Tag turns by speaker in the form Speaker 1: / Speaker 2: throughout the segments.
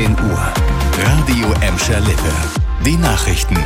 Speaker 1: 18 Uhr. Radio Emscher-Lippe. Die Nachrichten.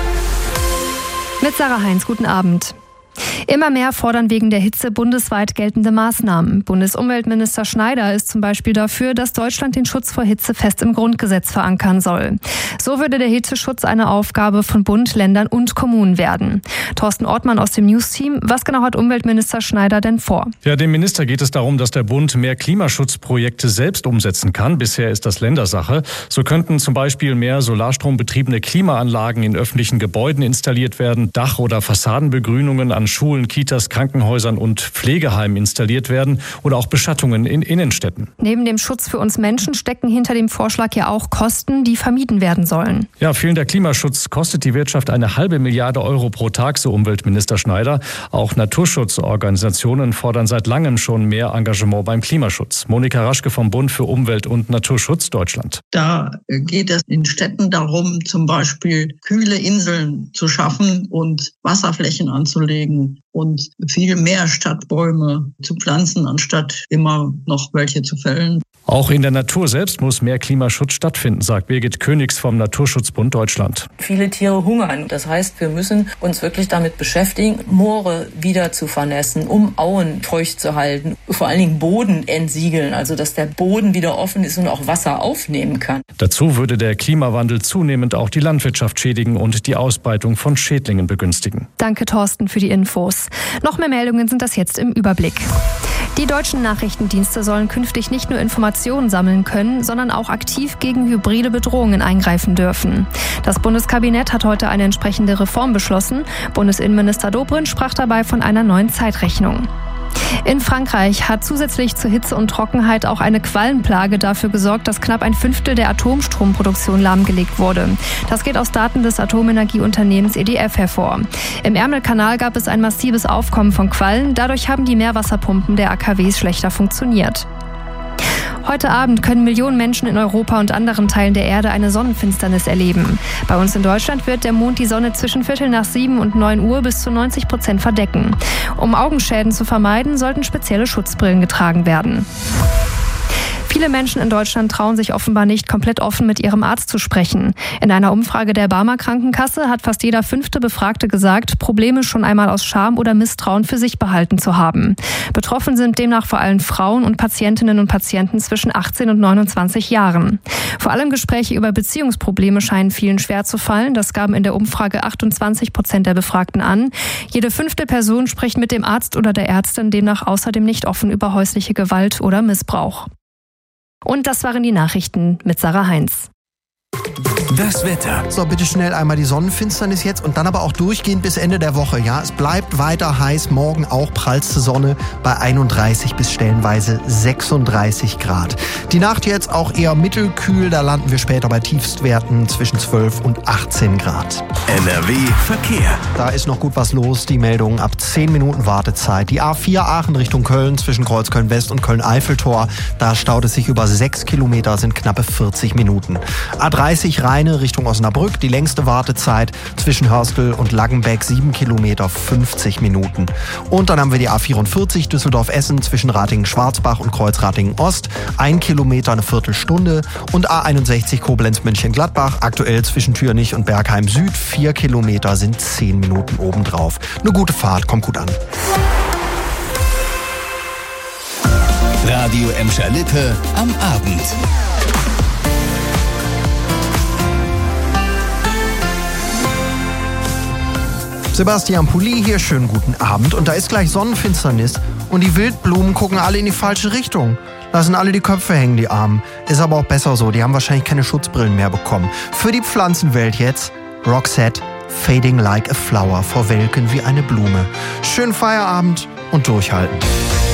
Speaker 2: Mit Sarah Heinz, guten Abend. Immer mehr fordern wegen der Hitze bundesweit geltende Maßnahmen. Bundesumweltminister Schneider ist zum Beispiel dafür, dass Deutschland den Schutz vor Hitze fest im Grundgesetz verankern soll. So würde der Hitzeschutz eine Aufgabe von Bund, Ländern und Kommunen werden. Thorsten Ortmann aus dem News-Team. Was genau hat Umweltminister Schneider denn vor?
Speaker 3: Ja, dem Minister geht es darum, dass der Bund mehr Klimaschutzprojekte selbst umsetzen kann. Bisher ist das Ländersache. So könnten zum Beispiel mehr solarstrombetriebene Klimaanlagen in öffentlichen Gebäuden installiert werden, Dach- oder Fassadenbegrünungen an Schulen, Kitas, Krankenhäusern und Pflegeheimen installiert werden oder auch Beschattungen in Innenstädten.
Speaker 2: Neben dem Schutz für uns Menschen stecken hinter dem Vorschlag ja auch Kosten, die vermieden werden sollen.
Speaker 3: Ja, fehlender Klimaschutz kostet die Wirtschaft 1,5 Milliarde Euro pro Tag, so Umweltminister Schneider. Auch Naturschutzorganisationen fordern seit langem schon mehr Engagement beim Klimaschutz. Monika Raschke vom Bund für Umwelt und Naturschutz Deutschland.
Speaker 4: Da geht es in Städten darum, zum Beispiel kühle Inseln zu schaffen und Wasserflächen anzulegen und viel mehr Stadtbäume zu pflanzen, anstatt immer noch welche zu fällen.
Speaker 3: Auch in der Natur selbst muss mehr Klimaschutz stattfinden, sagt Birgit Königs vom Naturschutzbund Deutschland.
Speaker 5: Viele Tiere hungern. Das heißt, wir müssen uns wirklich damit beschäftigen, Moore wieder zu vernässen, um Auen feucht zu halten. Vor allen Dingen Boden entsiegeln, also dass der Boden wieder offen ist und auch Wasser aufnehmen kann.
Speaker 3: Dazu würde der Klimawandel zunehmend auch die Landwirtschaft schädigen und die Ausbreitung von Schädlingen begünstigen.
Speaker 2: Danke, Thorsten, für die Infos. Noch mehr Meldungen sind das jetzt im Überblick. Die deutschen Nachrichtendienste sollen künftig nicht nur Informationen sammeln können, sondern auch aktiv gegen hybride Bedrohungen eingreifen dürfen. Das Bundeskabinett hat heute eine entsprechende Reform beschlossen. Bundesinnenminister Dobrindt sprach dabei von einer neuen Zeitrechnung. In Frankreich hat zusätzlich zu Hitze und Trockenheit auch eine Quallenplage dafür gesorgt, dass knapp 1/5 der Atomstromproduktion lahmgelegt wurde. Das geht aus Daten des Atomenergieunternehmens EDF hervor. Im Ärmelkanal gab es ein massives Aufkommen von Quallen. Dadurch haben die Meerwasserpumpen der AKWs schlechter funktioniert. Heute Abend können Millionen Menschen in Europa und anderen Teilen der Erde eine Sonnenfinsternis erleben. Bei uns in Deutschland wird der Mond die Sonne zwischen 7:15 und 9 Uhr bis zu 90% verdecken. Um Augenschäden zu vermeiden, sollten spezielle Schutzbrillen getragen werden. Viele Menschen in Deutschland trauen sich offenbar nicht, komplett offen mit ihrem Arzt zu sprechen. In einer Umfrage der Barmer Krankenkasse hat fast jeder 5. Befragte gesagt, Probleme schon einmal aus Scham oder Misstrauen für sich behalten zu haben. Betroffen sind demnach vor allem Frauen und Patientinnen und Patienten zwischen 18 und 29 Jahren. Vor allem Gespräche über Beziehungsprobleme scheinen vielen schwer zu fallen. Das gaben in der Umfrage 28% der Befragten an. Jede 5. Person spricht mit dem Arzt oder der Ärztin demnach außerdem nicht offen über häusliche Gewalt oder Missbrauch. Und das waren die Nachrichten mit Sarah Heinz.
Speaker 1: Das Wetter.
Speaker 6: So, bitte schnell einmal die Sonnenfinsternis jetzt und dann aber auch durchgehend bis Ende der Woche. Ja, es bleibt weiter heiß. Morgen auch prallste Sonne bei 31 bis stellenweise 36 Grad. Die Nacht jetzt auch eher mittelkühl. Da landen wir später bei Tiefstwerten zwischen 12 und 18 Grad.
Speaker 1: NRW Verkehr.
Speaker 6: Da ist noch gut was los. Die Meldung ab 10 Minuten Wartezeit. Die A4 Aachen Richtung Köln zwischen Kreuzköln West und Köln-Eiffeltor. Da staut es sich über 6 Kilometer, sind knappe 40 Minuten. A30 Rheine Richtung Osnabrück, die längste Wartezeit zwischen Hörstel und Langenbeck, 7 Kilometer, 50 Minuten. Und dann haben wir die A44 Düsseldorf-Essen zwischen Ratingen-Schwarzbach und Kreuzratingen-Ost, 1 Kilometer, eine Viertelstunde. Und A61 Koblenz-Mönchengladbach, aktuell zwischen Thürnich und Bergheim Süd, 4 Kilometer, sind 10 Minuten obendrauf. Eine gute Fahrt, kommt gut an.
Speaker 1: Radio Emscher-Lippe am Abend.
Speaker 6: Sebastian Pulli hier, schönen guten Abend. Und da ist gleich Sonnenfinsternis und die Wildblumen gucken alle in die falsche Richtung. Lassen alle die Köpfe hängen, die Armen. Ist aber auch besser so, die haben wahrscheinlich keine Schutzbrillen mehr bekommen. Für die Pflanzenwelt jetzt Roxette, Fading Like a Flower, verwelken wie eine Blume. Schönen Feierabend und durchhalten.